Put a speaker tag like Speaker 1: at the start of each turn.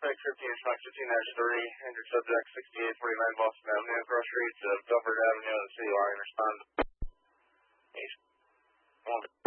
Speaker 1: Suspect 15 Fox 15-3, injured subject 6849 Boston Avenue, across streets of Dufford Avenue and City Line. Respond.